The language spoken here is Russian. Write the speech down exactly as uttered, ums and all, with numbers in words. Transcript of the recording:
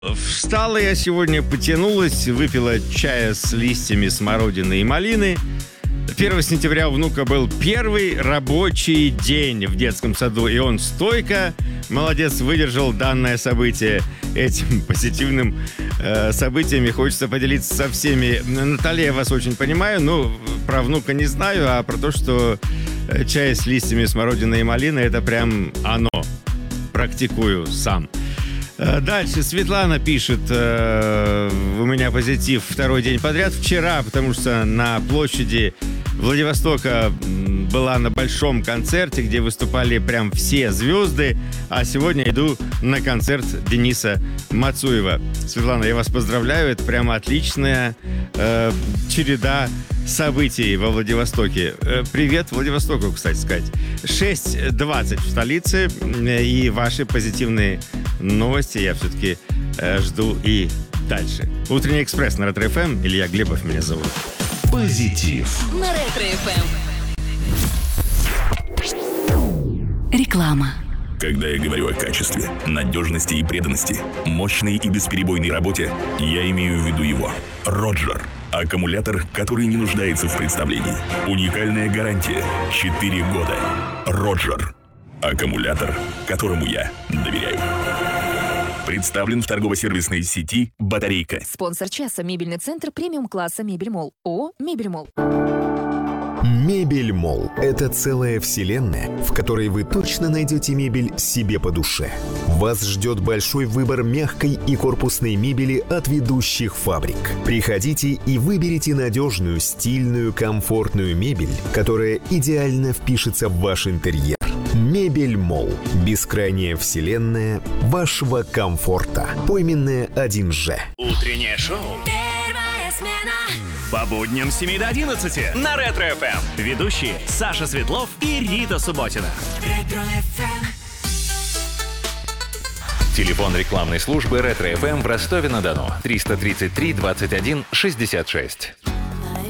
Встала я сегодня, потянулась, выпила чая с листьями смородины и малины. первого сентября у внука был первый рабочий день в детском саду, и он стойко, молодец, выдержал данное событие. Этим позитивным э, событиями хочется поделиться со всеми. Наталья, я вас очень понимаю, ну, про внука не знаю, а про то, что чай с листьями смородины и малины, это прям оно. Практикую сам. Дальше Светлана пишет, э, у меня позитив второй день подряд. Вчера, потому что на площади Владивостока была на большом концерте, где выступали прям все звезды, а сегодня иду на концерт Дениса Мацуева. Светлана, я вас поздравляю, это прямо отличная э, череда событий во Владивостоке. Э, привет Владивостоку, кстати сказать. шесть двадцать в столице, и ваши позитивные новости я все-таки э, жду и дальше. Утренний экспресс на Ретро эф эм. Илья Глебов меня зовут. Позитив на Ретро эф эм. Реклама. Когда я говорю о качестве, надежности и преданности, мощной и бесперебойной работе, я имею в виду его. Роджер. Аккумулятор, который не нуждается в представлении. Уникальная гарантия. четыре года. Роджер. Аккумулятор, которому я доверяю. Представлен в торгово-сервисной сети «Батарейка». Спонсор часа — мебельный центр премиум-класса «Мебель-Молл». ООО «Мебель-Молл». Мебель-Молл – это целая вселенная, в которой вы точно найдете мебель себе по душе. Вас ждет большой выбор мягкой и корпусной мебели от ведущих фабрик. Приходите и выберите надежную, стильную, комфортную мебель, которая идеально впишется в ваш интерьер. Мебель-Молл – бескрайняя вселенная вашего комфорта. Пойменная один же. Утреннее шоу. Первая смена. По будням с семи до одиннадцати на Ретро эф эм. Ведущие Саша Светлов и Рита Субботина. Ретро эф эм. Телефон рекламной службы Ретро эф эм в Ростове-на-Дону. триста тридцать три двадцать один шестьдесят шесть.